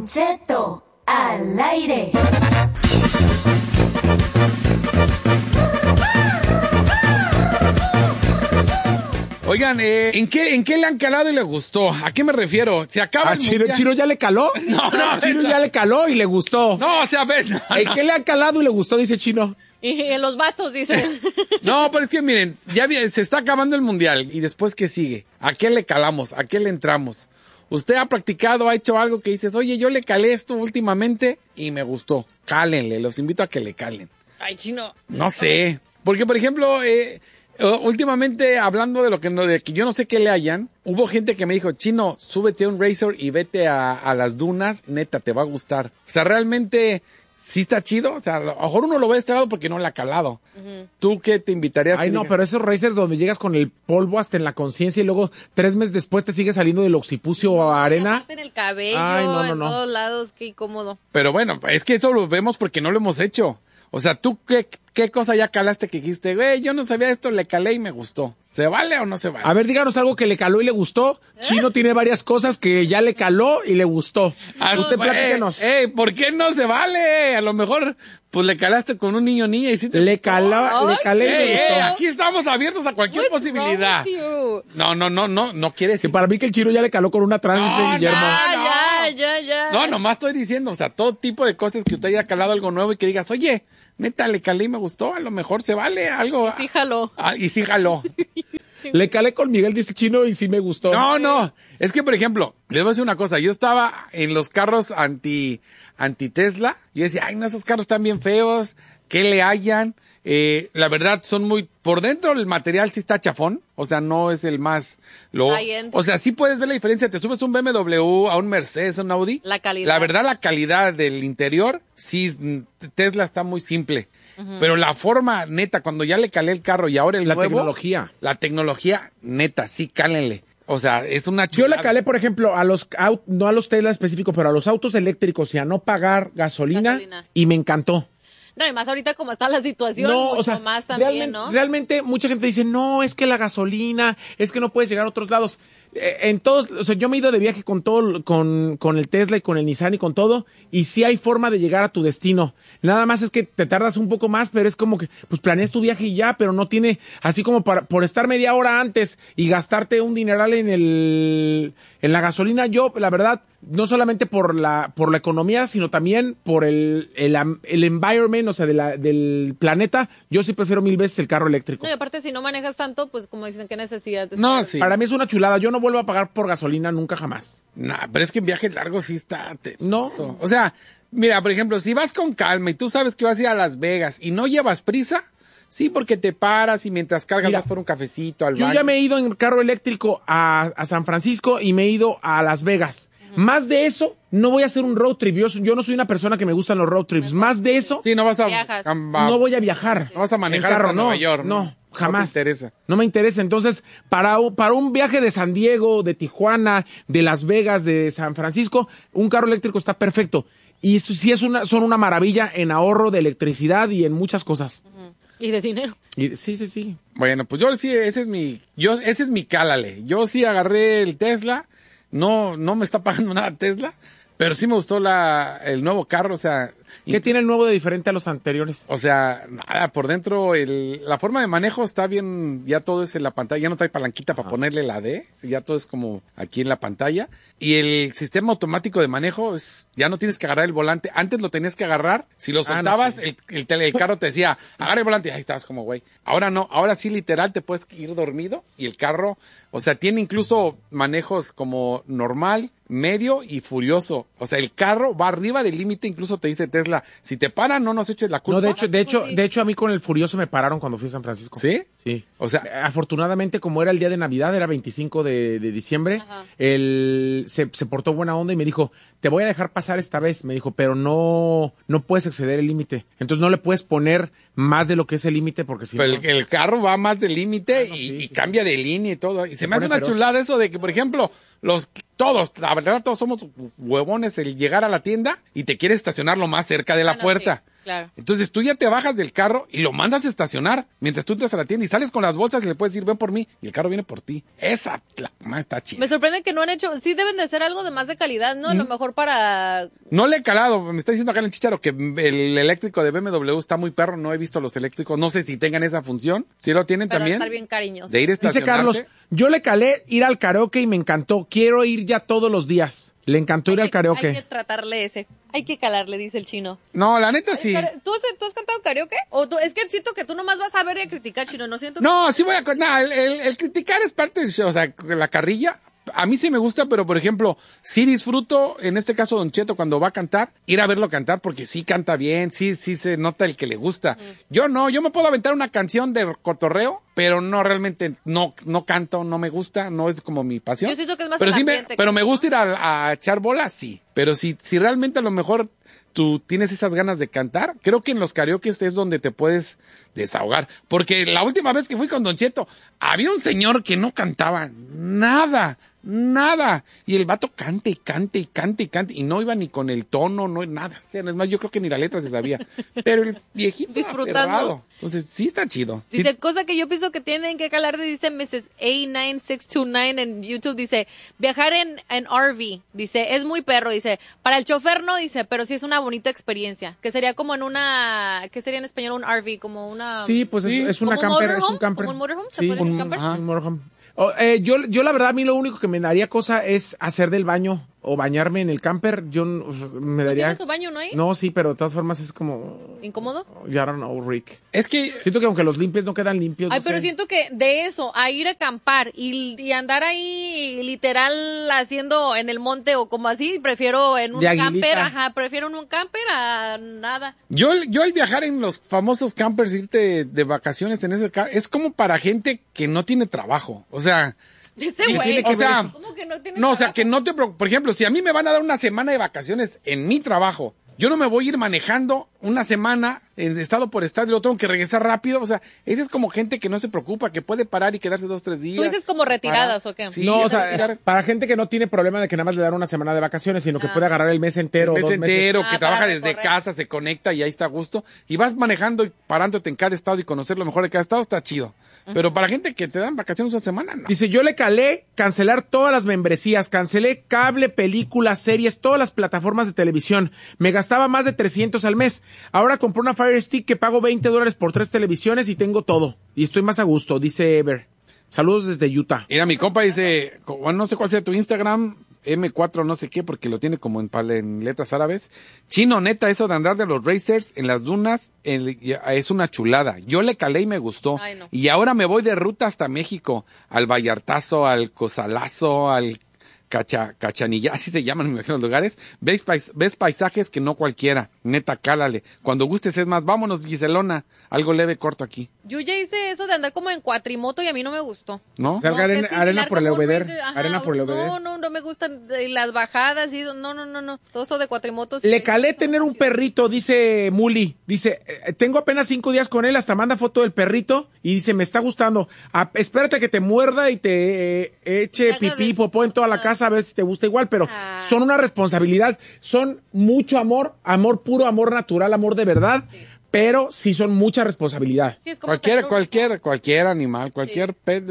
Don Cheto al aire. Oigan, ¿en qué le han calado y le gustó? ¿A qué me refiero? ¿Se acaba el mundial? ¿Chino ya le caló? No. Chino ya le caló y le gustó. No, o sea, ves. ¿En qué le han calado y le gustó, dice Chino? Y en los vatos, dicen. No, pero es que miren, se está acabando el mundial. ¿Y después qué sigue? ¿A qué le calamos? ¿A qué le entramos? ¿Usted ha practicado, ha hecho algo que dices, oye, yo le calé esto últimamente y me gustó? Cálenle, los invito a que le calen. Ay, Chino. No sé. Porque, por ejemplo, últimamente, hablando de que yo no sé qué le hayan, hubo gente que me dijo, Chino, súbete a un Razor y vete a las dunas, neta, te va a gustar. O sea, realmente, sí está chido. O sea, a lo mejor uno lo ve de este lado porque no le ha calado. Uh-huh. ¿Tú qué te invitarías? Ay, no, digas? Pero esos racers donde llegas con el polvo hasta en la conciencia y luego 3 meses después te sigue saliendo del occipucio o arena. En el cabello, ay, no. en todos lados, qué incómodo. Pero bueno, es que eso lo vemos porque no lo hemos hecho. O sea, ¿tú qué cosa ya calaste que dijiste, güey, yo no sabía esto, le calé y me gustó? ¿Se vale o no se vale? A ver, díganos algo que le caló y le gustó. Chino tiene varias cosas que ya le caló y le gustó. Usted platíquenos. ¿Por qué no se vale? A lo mejor, pues le calaste con un niña y sí te le calé y le gustó. Aquí estamos abiertos a cualquier posibilidad. No quiere decir. Que para mí que el Chino ya le caló con una trans, Guillermo. Ya. No, nomás estoy diciendo, o sea, todo tipo de cosas que usted haya calado algo nuevo y que digas, oye, neta, le calé y me gustó, a lo mejor se vale algo. Sí jaló. Y sí jaló. Le calé con Miguel, dice Chino, y sí me gustó. No. Es que, por ejemplo, les voy a decir una cosa. Yo estaba en los carros anti Tesla. Yo decía, ay, no, esos carros están bien feos. ¿Qué le hayan? La verdad, son muy... Por dentro el material sí está chafón. O sea, no es el más... O sea, sí puedes ver la diferencia. Te subes un BMW, a un Mercedes, a un Audi. La calidad. La verdad, la calidad del interior, sí, Tesla está muy simple. Uh-huh. Pero la forma, neta, cuando ya le calé el carro y ahora el nuevo... La tecnología, neta, sí, cálenle. O sea, es una chulada. Yo le calé, por ejemplo, no a los Tesla específicos, pero a los autos eléctricos y a no pagar gasolina. Y me encantó. No, y más ahorita como está la situación, más también, realmente mucha gente dice, no, es que la gasolina, es que no puedes llegar a otros lados. En todos, o sea, yo me he ido de viaje con todo, con el Tesla y con el Nissan y con todo, y sí hay forma de llegar a tu destino. Nada más es que te tardas un poco más, pero es como que, pues planeas tu viaje y ya, pero no tiene, así como por estar media hora antes y gastarte un dineral en la gasolina. Yo, la verdad, no solamente por la economía, sino también por el environment, o sea, del planeta, yo sí prefiero 1000 veces el carro eléctrico. No, y aparte, si no manejas tanto, pues como dicen, ¿qué necesidad? No, sí. Para mí es una chulada, yo no vuelvo a pagar por gasolina nunca jamás. No, pero es que en viajes largos sí está... No. O sea, mira, por ejemplo, si vas con calma y tú sabes que vas a ir a Las Vegas y no llevas prisa, sí, porque te paras y mientras cargas vas por un cafecito al baño. Yo ya me he ido en carro eléctrico a San Francisco y me he ido a Las Vegas. Más de eso, no voy a hacer un road trip. Yo no soy una persona que me gustan los road trips. Más de eso, sí, no vas a... no voy a viajar. No vas a manejar hasta Nueva York. No, jamás. No te interesa. No me interesa. Entonces, para un viaje de San Diego, de Tijuana, de Las Vegas, de San Francisco, un carro eléctrico está perfecto. Y eso sí son una maravilla en ahorro de electricidad y en muchas cosas. Y de dinero. Sí. Bueno, pues yo sí, ese es mi cálale. Yo sí agarré el Tesla. No me está pagando nada Tesla, pero sí me gustó el nuevo carro, o sea... ¿Qué tiene el nuevo de diferente a los anteriores? O sea, nada, por dentro la forma de manejo está bien, ya todo es en la pantalla, ya no trae palanquita para ponerle la D, ya todo es como aquí en la pantalla. Y el sistema automático de manejo ya no tienes que agarrar el volante, antes lo tenías que agarrar, si lo soltabas, el carro te decía, agarra el volante, y ahí estabas como güey. Ahora no, ahora sí literal te puedes ir dormido y el carro, o sea, tiene incluso manejos como normal, medio y furioso. O sea, el carro va arriba del límite, incluso te dice Tesla, si te paran, no nos eches la culpa. No, de hecho, a mí con el Furioso me pararon cuando fui a San Francisco. ¿Sí? Sí. O sea, afortunadamente, como era el día de Navidad, era 25 de diciembre, él se portó buena onda y me dijo, te voy a dejar pasar esta vez, me dijo, pero no puedes exceder el límite. Entonces no le puedes poner más de lo que es el límite porque si pero no... el carro va más del límite y cambia de línea y todo. Y se me hace una chulada eso de que, por ejemplo, la verdad, todos somos huevones el llegar a la tienda y te quieres estacionar lo más cerca de la puerta. Sí. Claro. Entonces tú ya te bajas del carro y lo mandas a estacionar mientras tú entras a la tienda y sales con las bolsas y le puedes decir, ven por mí, y el carro viene por ti. Esa más está chida. Me sorprende que no han hecho, sí deben de ser algo de más de calidad, ¿no? A lo mejor para... No le he calado, me está diciendo acá en el Chícharo que el eléctrico de BMW está muy perro, no he visto los eléctricos, no sé si tengan esa función, si lo tienen Pero también. estar bien cariñoso. De ir a Dice estacionarte. Carlos, yo le calé ir al karaoke y me encantó. Quiero ir ya todos los días. Le encantó ir al karaoke. Hay que tratarle ese. Hay que calarle, dice el chino. No, la neta sí. ¿Tú has cantado karaoke? Es que siento que tú nomás vas a ver y a criticar, chino. No siento que... No, sí voy a... No, el criticar es parte del show, o sea, la carrilla... A mí sí me gusta, pero por ejemplo, sí disfruto, en este caso Don Cheto, cuando va a cantar, ir a verlo cantar porque sí canta bien, sí se nota el que le gusta. Yo me puedo aventar una canción de cotorreo, pero no realmente, no canto, no me gusta, no es como mi pasión. Yo siento que es más pero el sí ambiente pero que- me gusta ir a echar bolas, sí. Pero si realmente a lo mejor tú tienes esas ganas de cantar, creo que en los karaoke es donde te puedes desahogar. Porque la última vez que fui con Don Cheto, había un señor que no cantaba nada. Y el vato cante y no iba ni con el tono, no nada. O sea, es más, yo creo que ni la letra se sabía. Pero el viejito Disfrutando. aferrado. Entonces, sí está chido. Dice, Sí. cosa que yo pienso que tienen que calar, dice Mrs. A9629 en YouTube, dice, viajar en RV, dice, es muy perro, dice, para el chofer no, dice, pero sí es una bonita experiencia, que sería como en una, ¿qué sería en español un RV? Como una... Sí, pues Sí. es una ¿Como un camper, es motorhome? un camper. ¿Como un motorhome? ¿Se Sí, puede decir camper? un motorhome. Yo la verdad, a mí lo único que me daría cosa es hacer del baño o bañarme en el camper. Yo me ¿No daría... tiene su baño, no hay? No, sí, pero de todas formas es como... ¿Incómodo? Ya don't know, Rick. Es que Siento que aunque los limpies no quedan limpios. Ay, no pero sé. siento que de eso, a ir a acampar y andar ahí literal haciendo en el monte o como así, prefiero en un De aguilita. camper, prefiero en un camper a nada. yo el viajar en los famosos campers, irte de vacaciones en ese es como para gente que no tiene trabajo. O sea... Ese ¿Qué güey, tiene que o sea, ¿cómo que no tiene No, o sea, trabajo? que no te preocupes. Por ejemplo, si a mí me van a dar una semana de vacaciones en mi trabajo, yo no me voy a ir manejando una semana en estado por estado y luego tengo que regresar rápido. O sea, esa es como gente que no se preocupa, que puede parar y quedarse 2-3 días. ¿Tú dices como retiradas Parar. o qué? Sí, No, o ya sea, retirar. para gente que no tiene problema de que nada más le dan una semana de vacaciones, sino que puede agarrar el mes entero. El mes 2 meses. entero, que para trabaja desde recorrer. casa, se conecta y ahí está a gusto. Y vas manejando y parándote en cada estado y conocer lo mejor de cada estado, está chido. Pero para gente que te dan vacaciones una semana, no. Dice, yo le calé cancelar todas las membresías, cancelé cable, películas, series, todas las plataformas de televisión. Me gastaba más de 300 al mes. Ahora compré una Fire Stick que pago $20 por 3 televisiones y tengo todo. Y estoy más a gusto, dice Ever. Saludos desde Utah. Mira, mi compa dice, bueno, no sé cuál sea tu Instagram, M4 no sé qué, porque lo tiene como en letras árabes. Chino, neta, eso de andar de los racers en las dunas es una chulada. Yo le calé y me gustó. Ay, no. Y ahora me voy de ruta hasta México, al Vallartazo, al Cozalazo, al Cachanilla, así se llaman, me imagino, los lugares. Ves paisajes que no cualquiera. Neta, cálale. Cuando gustes es más, vámonos, Giselona. Algo leve, corto aquí. Yo ya hice eso de andar como en cuatrimoto y a mí no me gustó. ¿No? Salga No, que arena similar por el como un obeder. racer, ajá, Arena por el obeder. No me gustan las bajadas y eso, no. Todo eso de cuatrimotos. Le calé tener un perrito, dice Muli. Dice, tengo apenas 5 días con él, hasta manda foto del perrito y dice, me está gustando. Espérate que te muerda y te eche Haga pipí, de- popó en toda la casa a ver si te gusta igual, pero son una responsabilidad, son mucho amor puro, amor natural, amor de verdad, pero sí son mucha responsabilidad. Sí, es como tener un- Cualquier animal, cualquier pez.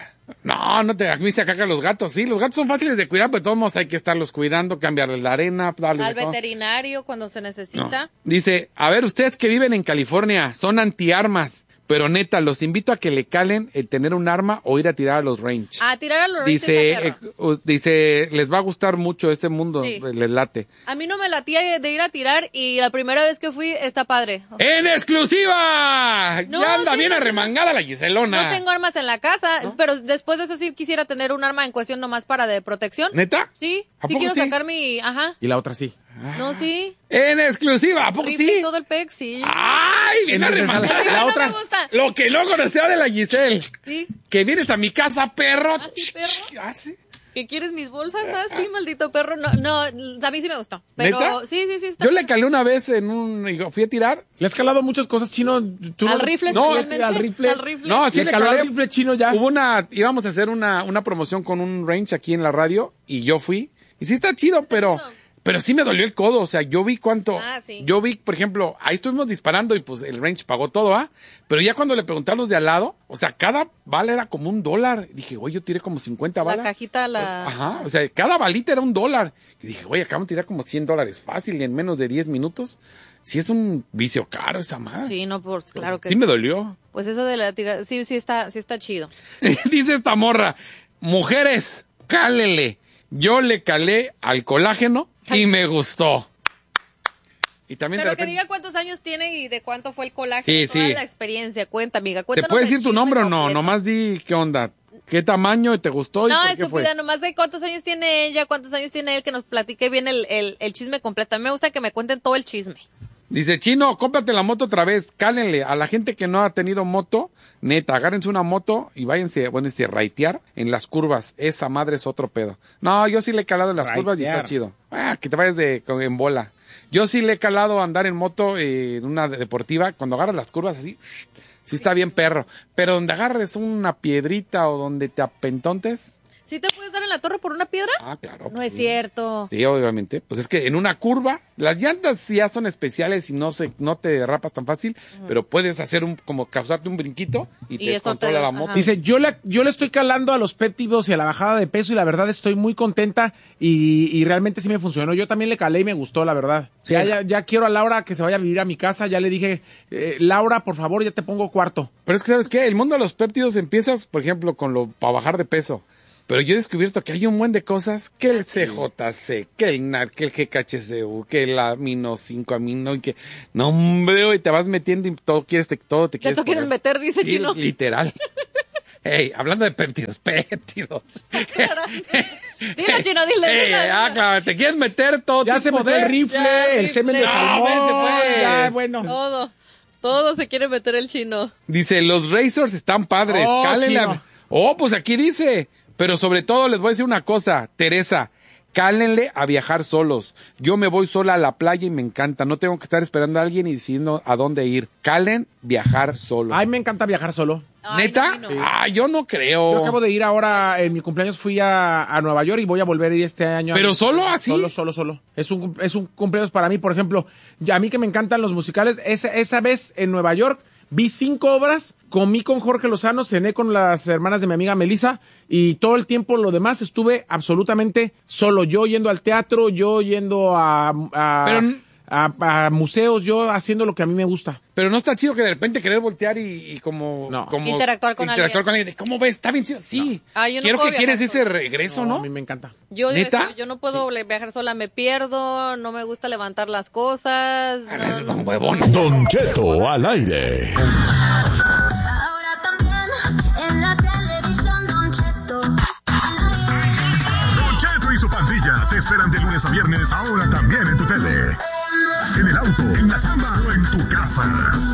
A mí se cagan los gatos, sí. Los gatos son fáciles de cuidar, pero de todos modos hay que estarlos cuidando, cambiarles la arena, darles al de todo. veterinario cuando se No. necesita. Dice, a ver, ustedes que viven en California, son antiarmas, pero neta, los invito a que le calen el tener un arma o ir a tirar a los range. A tirar a los Dice, racers de perro. dice, les va a gustar mucho ese mundo, Sí. les late. A mí no me latía de ir a tirar y la primera vez que fui está padre. ¡En exclusiva! No, Ya anda sí, bien no, arremangada la Giselona. No tengo armas en la casa, pero después de eso sí quisiera tener un arma en cuestión nomás para de protección. ¿Neta? Sí, ¿A sí poco quiero sí? sacar mi... Ajá. Y la otra sí. No, sí. En exclusiva, ¿a poco Rifle sí? y todo el pec, sí. ¡Ay, bien Entonces, arremangada! la No otra. me gusta. Lo que no conocía de la Giselle. Sí. Que vienes a mi casa, perro. sí, perro? Ah, sí. ¿Qué quieres mis bolsas? Ah, sí, maldito perro. No, a mí sí me gustó. Pero ¿Neta? sí, está Yo le bien. calé una vez fui a tirar. Le has calado muchas cosas, Chino. ¿Tú Al no- rifle No, especialmente. al rifle. Al rifle. No, sí Le le caló calé. al rifle chino ya. Íbamos a hacer una promoción con un range aquí en la radio y yo fui. Y sí está chido, pero Pero sí me dolió el codo, o sea, yo vi cuánto. Sí. Yo vi, por ejemplo, ahí estuvimos disparando y pues el range pagó todo, ¿ah? Pero ya cuando le pregunté a los de al lado, o sea, cada bala era como $1. Dije, güey, yo tiré como 50 balas. La cajita, Ajá, o sea, cada balita era $1. Y dije, güey, acabamos de tirar como $100 fácil y en menos de 10 minutos. Sí es un vicio caro esa madre. Sí, no, pues claro que sí. Me dolió. Pues eso de la tirada, sí está chido. Dice esta morra, mujeres, cálele. Yo le calé al colágeno y me gustó. Y también Pero de repente, que diga cuántos años tiene y de cuánto fue el colágeno, Sí, toda sí. la experiencia. Cuenta, amiga, ¿te cuéntanos. puedes el decir tu chisme nombre o no? completo. Nomás di qué onda. ¿Qué tamaño te gustó y No, por qué fue? estúpida, nomás de cuántos años tiene ella, cuántos años tiene él, que nos platique bien el chisme completo. A mí me gusta que me cuenten todo el chisme. Dice, Chino, cómprate la moto otra vez, cálenle. A la gente que no ha tenido moto, neta, agárrense una moto y váyanse, raitear en las curvas. Esa madre es otro pedo. No, yo sí le he calado en las curvas y está chido. Que te vayas en bola. Yo sí le he calado a andar en moto en una deportiva. Cuando agarras las curvas así, sí está bien perro. Pero donde agarres una piedrita o donde te apentontes... ¿Sí te puedes dar en la torre por una piedra? Ah, claro. No es cierto. Sí, obviamente. Pues es que en una curva, las llantas ya son especiales y no te derrapas tan fácil, pero puedes hacer como causarte un brinquito y te descontrola la moto. Dice, yo le estoy calando a los péptidos y a la bajada de peso y la verdad estoy muy contenta y realmente sí me funcionó. Yo también le calé y me gustó, la verdad. Sí. Ya quiero a Laura que se vaya a vivir a mi casa. Ya le dije, Laura, por favor, ya te pongo cuarto. Pero es que, ¿sabes qué? El mundo de los péptidos empiezas, por ejemplo, para bajar de peso. Pero yo he descubierto que hay un buen de cosas, que el CJC, que el NAD, que el GKHCU, que el amino 5 amino, y que, no hombre, y te vas metiendo y todo te quieres Ya poner. tú quieres meter, dice Sí, Chino. literal. Ey, hablando de péptidos. Dilo, Chino, dile. Claro, te quieres meter todo Ya tu se metió poder. el rifle, Ya, el semen de rifle. salmón. vete, pues. Ya, bueno. Todo se quiere meter el Chino. Dice, los Razors están padres, Oh, cálenle a... Chino. Oh, pues aquí dice. Pero sobre todo les voy a decir una cosa, Teresa, cálenle a viajar solos. Yo me voy sola a la playa y me encanta. No tengo que estar esperando a alguien y diciendo a dónde ir. Calen, viajar solo. Ay, me encanta viajar solo. Ay, ¿Neta? no, Sí. Yo no creo. Yo acabo de ir ahora, en mi cumpleaños fui a Nueva York y voy a volver a ir este año. ¿Pero solo así? Solo. Es un cumpleaños para mí, por ejemplo. A mí que me encantan los musicales, esa vez en Nueva York vi 5 obras, comí con Jorge Lozano, cené con las hermanas de mi amiga Melissa y todo el tiempo lo demás estuve absolutamente solo. Yo yendo al teatro, yo yendo a museos, yo haciendo lo que a mí me gusta. Pero no está chido que de repente querer voltear y como... No. como Interactuar con alguien. ¿Cómo ves? ¿Está bien chido? Sí. No. Yo no Quiero puedo que quieres viajar ese regreso, ¿no? A mí me encanta. ¿Neta? Yo no puedo viajar sola, me pierdo, no me gusta levantar las cosas. Eso es un huevón. Don Cheto al aire. Ahora también en la televisión Don Cheto. Don Cheto y su pandilla te esperan de lunes a viernes, ahora también en tu tele. En el auto, en la chamba o en tu casa.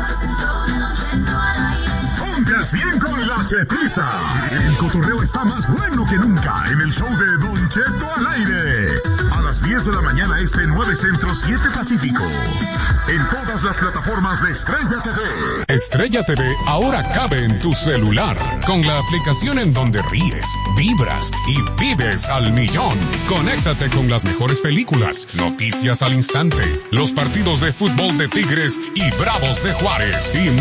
Ponte al 100 con la Chetiza. El cotorreo está más bueno que nunca en el show de Don Cheto al aire. A las 10 de la mañana 9 Centro, 7 Pacífico. En todas las plataformas de Estrella TV. Estrella TV ahora cabe en tu celular, con la aplicación en donde ríes, vibras y vives al millón. Conéctate con las mejores películas, noticias al instante, los partidos de fútbol de Tigres y Bravos de Juárez y